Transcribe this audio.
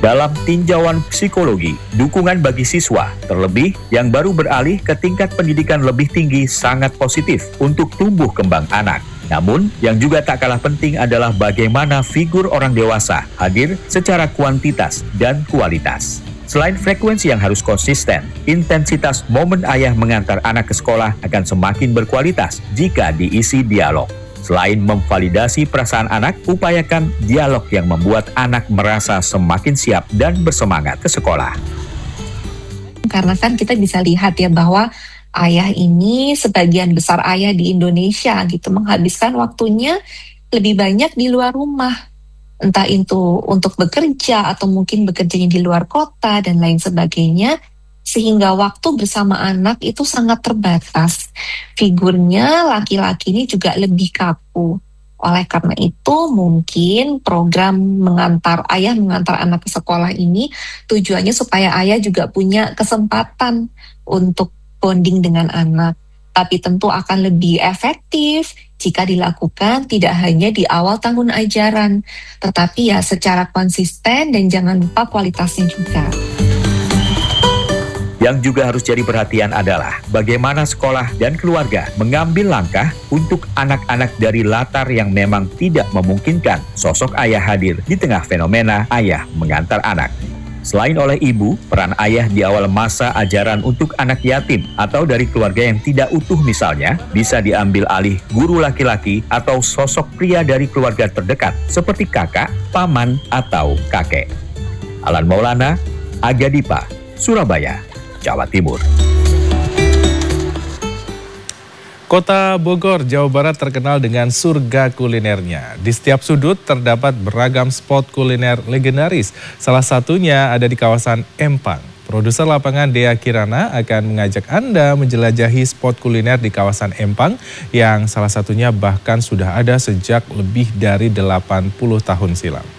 dalam tinjauan psikologi, dukungan bagi siswa, terlebih yang baru beralih ke tingkat pendidikan lebih tinggi sangat positif untuk tumbuh kembang anak. Namun, yang juga tak kalah penting adalah bagaimana figur orang dewasa hadir secara kuantitas dan kualitas. Selain frekuensi yang harus konsisten, intensitas momen ayah mengantar anak ke sekolah akan semakin berkualitas jika diisi dialog. Selain memvalidasi perasaan anak, upayakan dialog yang membuat anak merasa semakin siap dan bersemangat ke sekolah. Karena kan kita bisa lihat ya bahwa ayah ini, sebagian besar ayah di Indonesia gitu, menghabiskan waktunya lebih banyak di luar rumah. Entah itu untuk bekerja atau mungkin bekerjanya di luar kota dan lain sebagainya. Sehingga waktu bersama anak itu sangat terbatas. Figurnya laki-laki ini juga lebih kaku. Oleh karena itu mungkin program ayah mengantar anak ke sekolah ini tujuannya supaya ayah juga punya kesempatan untuk bonding dengan anak. Tapi tentu akan lebih efektif jika dilakukan tidak hanya di awal tahun ajaran, tetapi ya secara konsisten dan jangan lupa kualitasnya juga. Yang juga harus jadi perhatian adalah bagaimana sekolah dan keluarga mengambil langkah untuk anak-anak dari latar yang memang tidak memungkinkan sosok ayah hadir di tengah fenomena ayah mengantar anak. Selain oleh ibu, peran ayah di awal masa ajaran untuk anak yatim atau dari keluarga yang tidak utuh misalnya, bisa diambil alih guru laki-laki atau sosok pria dari keluarga terdekat seperti kakak, paman, atau kakek. Alan Maulana, Aga Dipa, Surabaya, Jawa Timur. Kota Bogor, Jawa Barat terkenal dengan surga kulinernya. Di setiap sudut terdapat beragam spot kuliner legendaris. Salah satunya ada di kawasan Empang. Produser lapangan Dea Kirana akan mengajak Anda menjelajahi spot kuliner di kawasan Empang yang salah satunya bahkan sudah ada sejak lebih dari 80 tahun silam.